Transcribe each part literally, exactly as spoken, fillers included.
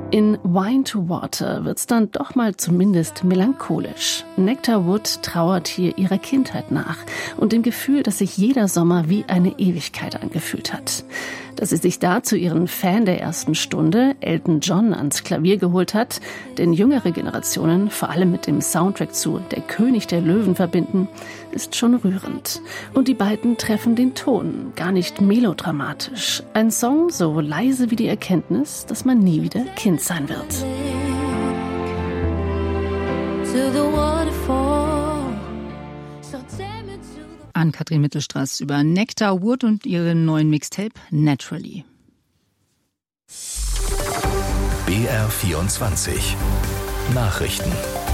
In Wine to Water wird's dann doch mal zumindest melancholisch. Nectar Wood trauert hier ihrer Kindheit nach und dem Gefühl, dass sich jeder Sommer wie eine Ewigkeit angefühlt hat. Dass sie sich dazu ihren Fan der ersten Stunde, Elton John, ans Klavier geholt hat, den jüngere Generationen vor allem mit dem Soundtrack zu Der König der Löwen verbinden, ist schon rührend. Und die beiden treffen den Ton, gar nicht melodramatisch. Ein Song so leise wie die Erkenntnis, dass man nie wieder Kind sein wird. Ann-Kathrin Mittelstraß über Nectar Wood und ihren neuen Mixtape Naturally. B R vierundzwanzig Nachrichten.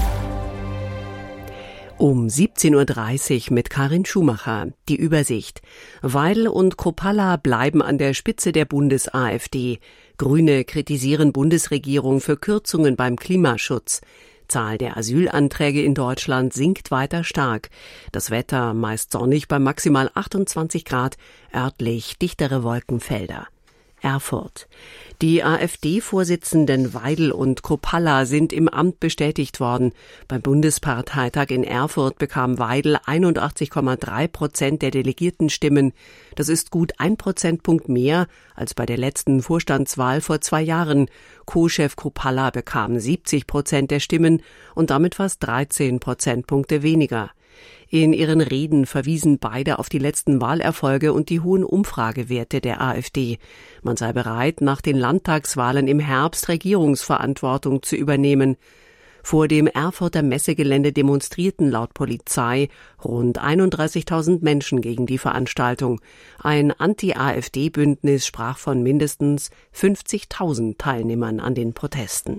Um siebzehn Uhr dreißig mit Karin Schumacher. Die Übersicht. Weidel und Kruppalla bleiben an der Spitze der Bundes-AfD. Grüne kritisieren Bundesregierung für Kürzungen beim Klimaschutz. Zahl der Asylanträge in Deutschland sinkt weiter stark. Das Wetter meist sonnig bei maximal achtundzwanzig Grad, örtlich dichtere Wolkenfelder. Erfurt. Die AfD-Vorsitzenden Weidel und Kruppalla sind im Amt bestätigt worden. Beim Bundesparteitag in Erfurt bekam Weidel einundachtzig Komma drei Prozent der Delegiertenstimmen. Das ist gut ein Prozentpunkt mehr als bei der letzten Vorstandswahl vor zwei Jahren. Co-Chef Kruppalla bekam siebzig Prozent der Stimmen und damit fast dreizehn Prozentpunkte weniger. In ihren Reden verwiesen beide auf die letzten Wahlerfolge und die hohen Umfragewerte der AfD. Man sei bereit, nach den Landtagswahlen im Herbst Regierungsverantwortung zu übernehmen. Vor dem Erfurter Messegelände demonstrierten laut Polizei rund einunddreißigtausend Menschen gegen die Veranstaltung. Ein Anti-AfD-Bündnis sprach von mindestens fünfzigtausend Teilnehmern an den Protesten.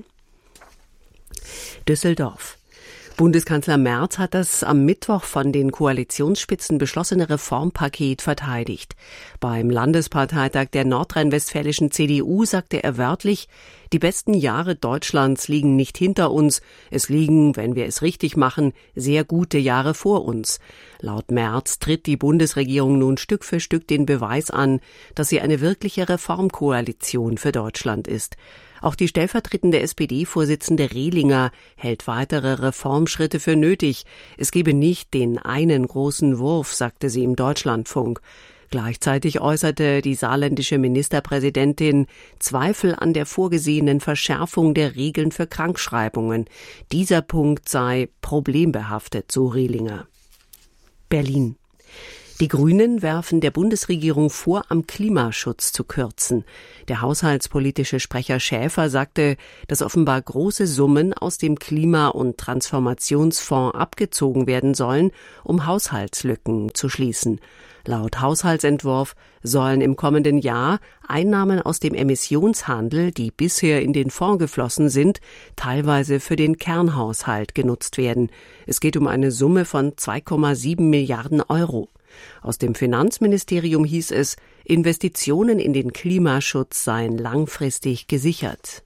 Düsseldorf. Bundeskanzler Merz hat das am Mittwoch von den Koalitionsspitzen beschlossene Reformpaket verteidigt. Beim Landesparteitag der nordrhein-westfälischen C D U sagte er wörtlich, die besten Jahre Deutschlands liegen nicht hinter uns, es liegen, wenn wir es richtig machen, sehr gute Jahre vor uns. Laut Merz tritt die Bundesregierung nun Stück für Stück den Beweis an, dass sie eine wirkliche Reformkoalition für Deutschland ist. Auch die stellvertretende S P D-Vorsitzende Rehlinger hält weitere Reformschritte für nötig. Es gebe nicht den einen großen Wurf, sagte sie im Deutschlandfunk. Gleichzeitig äußerte die saarländische Ministerpräsidentin Zweifel an der vorgesehenen Verschärfung der Regeln für Krankschreibungen. Dieser Punkt sei problembehaftet, so Rehlinger. Berlin. Die Grünen werfen der Bundesregierung vor, am Klimaschutz zu kürzen. Der haushaltspolitische Sprecher Schäfer sagte, dass offenbar große Summen aus dem Klima- und Transformationsfonds abgezogen werden sollen, um Haushaltslücken zu schließen. Laut Haushaltsentwurf sollen im kommenden Jahr Einnahmen aus dem Emissionshandel, die bisher in den Fonds geflossen sind, teilweise für den Kernhaushalt genutzt werden. Es geht um eine Summe von zwei Komma sieben Milliarden Euro. Aus dem Finanzministerium hieß es, Investitionen in den Klimaschutz seien langfristig gesichert.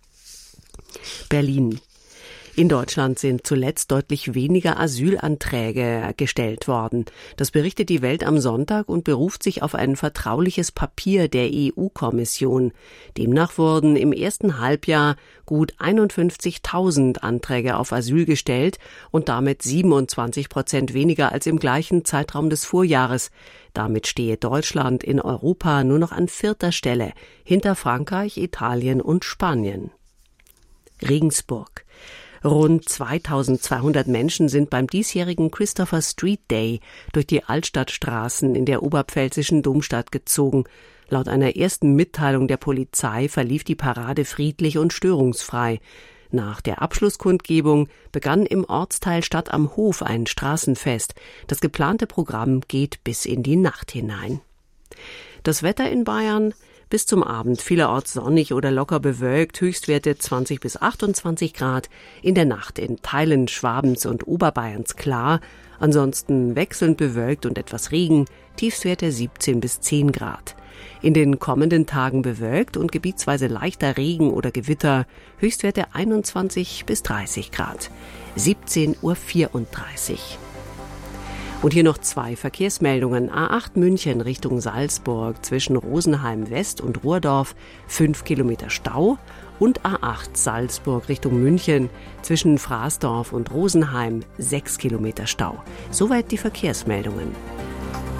Berlin. In Deutschland sind zuletzt deutlich weniger Asylanträge gestellt worden. Das berichtet die Welt am Sonntag und beruft sich auf ein vertrauliches Papier der E U-Kommission. Demnach wurden im ersten Halbjahr gut einundfünfzigtausend Anträge auf Asyl gestellt und damit siebenundzwanzig Prozent weniger als im gleichen Zeitraum des Vorjahres. Damit stehe Deutschland in Europa nur noch an vierter Stelle, hinter Frankreich, Italien und Spanien. Regensburg. Rund zweitausendzweihundert Menschen sind beim diesjährigen Christopher Street Day durch die Altstadtstraßen in der oberpfälzischen Domstadt gezogen. Laut einer ersten Mitteilung der Polizei verlief die Parade friedlich und störungsfrei. Nach der Abschlusskundgebung begann im Ortsteil Stadt am Hof ein Straßenfest. Das geplante Programm geht bis in die Nacht hinein. Das Wetter in Bayern: bis zum Abend vielerorts sonnig oder locker bewölkt, Höchstwerte zwanzig bis achtundzwanzig Grad, in der Nacht in Teilen Schwabens und Oberbayerns klar, ansonsten wechselnd bewölkt und etwas Regen, Tiefstwerte siebzehn bis zehn Grad. In den kommenden Tagen bewölkt und gebietsweise leichter Regen oder Gewitter, Höchstwerte einundzwanzig bis dreißig Grad. siebzehn Uhr vierunddreißig. Und hier noch zwei Verkehrsmeldungen. A acht München Richtung Salzburg zwischen Rosenheim West und Ruhrdorf fünf Kilometer Stau. Und A acht Salzburg Richtung München zwischen Fraßdorf und Rosenheim sechs Kilometer Stau. Soweit die Verkehrsmeldungen.